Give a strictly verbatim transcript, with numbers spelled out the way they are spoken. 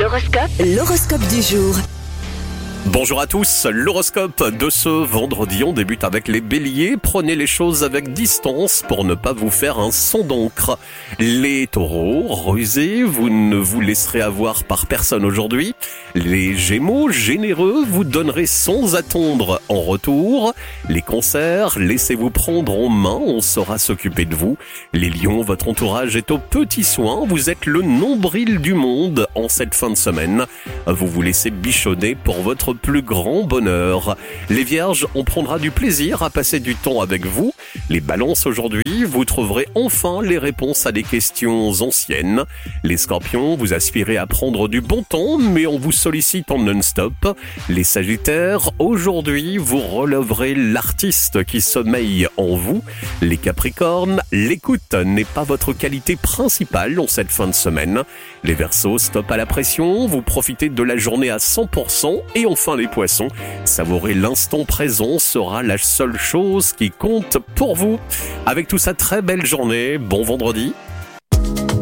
L'horoscope. L'horoscope du jour. Bonjour à tous, l'horoscope de ce vendredi, on débute avec les béliers. Prenez les choses avec distance pour ne pas vous faire un son d'encre. Les taureaux, rusés, vous ne vous laisserez avoir par personne aujourd'hui. Les gémeaux, généreux, vous donnerez sans attendre en retour. Les cancers, laissez-vous prendre en main, on saura s'occuper de vous. Les lions, votre entourage est aux petits soins, vous êtes le nombril du monde en cette fin de semaine. Vous vous laissez bichonner pour votre plus grand bonheur. Les vierges, on prendra du plaisir à passer du temps avec vous. Les balances aujourd'hui, vous trouverez enfin les réponses à des questions anciennes. Les scorpions, vous aspirez à prendre du bon temps, mais on vous sollicite en non-stop. Les sagittaires, aujourd'hui, vous relèverez l'artiste qui sommeille en vous. Les capricornes, l'écoute n'est pas votre qualité principale en cette fin de semaine. Les verseaux, stop à la pression, vous profitez de la journée à cent pour cent. Et enfin les poissons, savourer l'instant présent sera la seule chose qui compte pour vous. Avec tout ça, très belle journée, bon vendredi.